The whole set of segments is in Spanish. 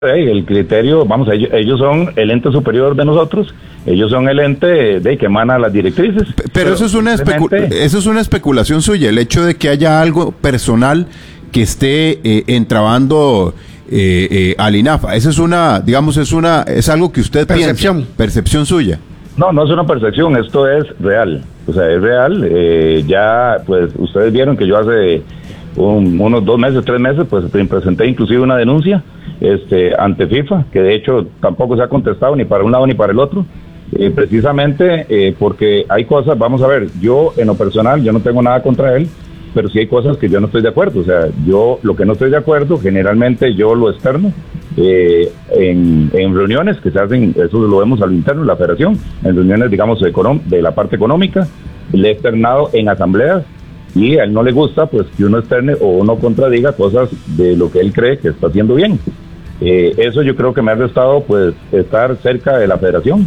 El criterio, vamos, ellos son el ente superior de nosotros, ellos son el ente que emana las directrices. Pero eso es una especulación suya, el hecho de que haya algo personal que esté entrabando al INAFA. Eso es es algo que usted piensa, percepción suya. No es una percepción, esto es real. O sea, es real. Ya, pues, ustedes vieron que yo hace unos 2 meses, 3 meses, pues presenté inclusive una denuncia ante FIFA, que de hecho tampoco se ha contestado ni para un lado ni para el otro, precisamente porque hay cosas, vamos a ver, yo en lo personal, yo no tengo nada contra él, pero sí hay cosas que yo no estoy de acuerdo. O sea, yo lo que no estoy de acuerdo, generalmente yo lo externo en reuniones que se hacen, eso lo vemos a lo interno de la federación, en reuniones, digamos, de la parte económica, le he externado en asambleas, y a él no le gusta pues que uno externe o uno contradiga cosas de lo que él cree que está haciendo bien. Eso yo creo que me ha restado pues estar cerca de la federación.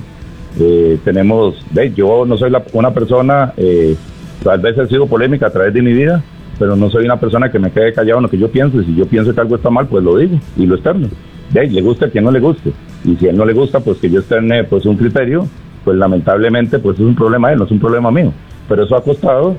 Yo no soy una persona, tal vez he sido polémica a través de mi vida, pero no soy una persona que me quede callado en lo que yo pienso, y si yo pienso que algo está mal, pues lo digo y lo externo. Le gusta a quien no le guste, y si a él no le gusta, pues que yo externe pues un criterio, pues lamentablemente pues es un problema de él, no es un problema mío, pero eso ha costado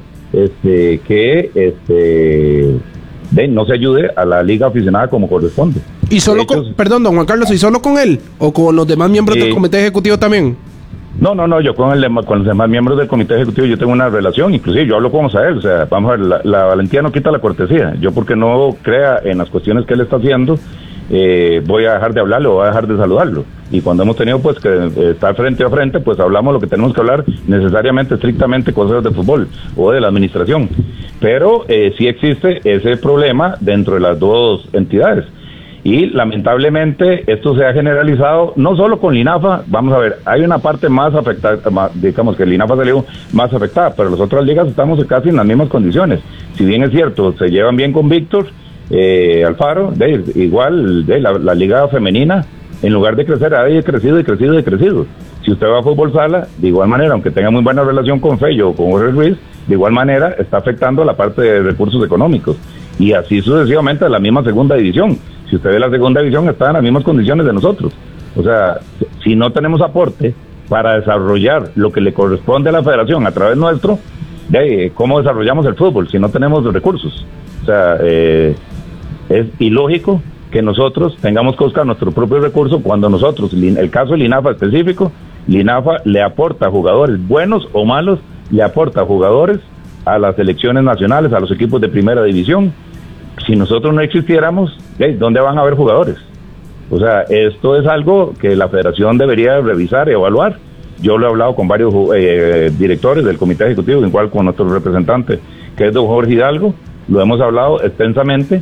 no se ayude a la liga aficionada como corresponde. Y solo perdón, don Juan Carlos, ¿y solo con él o con los demás miembros del comité ejecutivo también? No, yo con los demás miembros del comité ejecutivo yo tengo una relación, inclusive yo hablo con él, o sea, vamos a ver, la valentía no quita la cortesía. Yo, porque no crea en las cuestiones que él está haciendo, voy a dejar de hablarle o voy a dejar de saludarlo. Y cuando hemos tenido pues que estar frente a frente, pues hablamos lo que tenemos que hablar, necesariamente, estrictamente cosas de fútbol o de la administración. Pero sí existe ese problema dentro de las dos entidades. Y lamentablemente esto se ha generalizado no solo con Linafa. Vamos a ver, hay una parte más afectada, digamos que el Linafa salió más afectada, pero las otras ligas estamos casi en las mismas condiciones. Si bien es cierto, se llevan bien con Víctor Alfaro, igual la liga femenina, en lugar de crecer, ha crecido. Si usted va a fútbol sala, de igual manera, aunque tenga muy buena relación con Fello o con Jorge Ruiz, de igual manera está afectando a la parte de recursos económicos, y así sucesivamente a la misma segunda división. Si usted ve la segunda división, está en las mismas condiciones de nosotros. O sea, si no tenemos aporte para desarrollar lo que le corresponde a la federación a través nuestro, ¿cómo desarrollamos el fútbol si no tenemos los recursos? O sea, es ilógico que nosotros tengamos que buscar nuestros propios recursos cuando nosotros, el caso del Linafa específico, Linafa le aporta jugadores buenos o malos, le aporta jugadores a las selecciones nacionales, a los equipos de primera división. Si nosotros no existiéramos, ¿dónde van a haber jugadores? O sea, esto es algo que la federación debería revisar y evaluar. Yo lo he hablado con varios directores del comité ejecutivo, igual con nuestro representante, que es don Jorge Hidalgo, lo hemos hablado extensamente.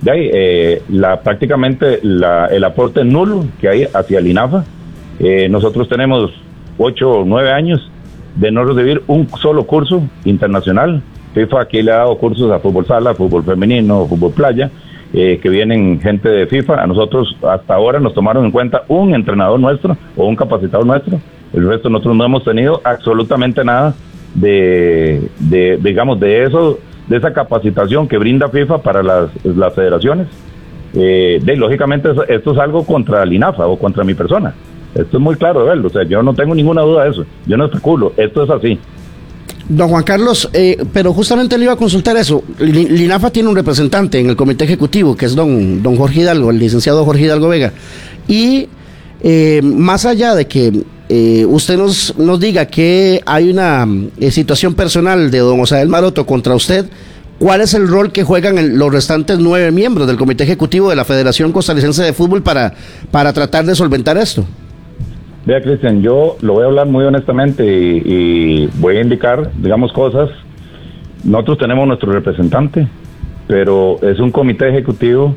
Prácticamente el aporte nulo que hay hacia el INAFA. Nosotros tenemos 8 o 9 años de no recibir un solo curso internacional. FIFA aquí le ha dado cursos a fútbol sala, fútbol femenino, fútbol playa, que vienen gente de FIFA. A nosotros hasta ahora nos tomaron en cuenta un entrenador nuestro o un capacitador nuestro. El resto nosotros no hemos tenido absolutamente nada de eso, de esa capacitación que brinda FIFA para las federaciones. Lógicamente esto es algo contra el INAFA o contra mi persona. Esto es muy claro de verlo, o sea, yo no tengo ninguna duda de eso, yo no especulo, esto es así. Don Juan Carlos, pero justamente le iba a consultar eso. Linafa tiene un representante en el comité ejecutivo, que es don Jorge Hidalgo, el licenciado Jorge Hidalgo Vega, y más allá de que usted nos diga que hay una situación personal de don Osael Maroto contra usted, ¿cuál es el rol que juegan los restantes 9 miembros del comité ejecutivo de la Federación Costarricense de Fútbol para tratar de solventar esto? Vea, Cristian, yo lo voy a hablar muy honestamente y voy a indicar, digamos, cosas. Nosotros tenemos nuestro representante, pero es un comité ejecutivo,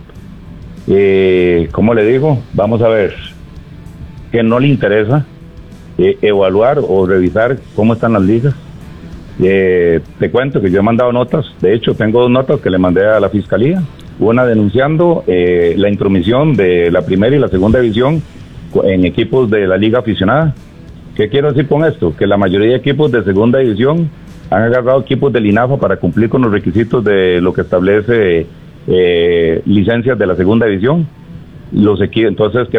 ¿cómo le digo? Vamos a ver, que no le interesa evaluar o revisar cómo están las ligas. Te cuento que yo he mandado notas, de hecho tengo 2 notas que le mandé a la Fiscalía, una denunciando la intromisión de la primera y la segunda división en equipos de la liga aficionada. ¿Qué quiero decir con esto? Que la mayoría de equipos de segunda división han agarrado equipos del INAFA para cumplir con los requisitos de lo que establece licencias de la segunda división. los equipos, entonces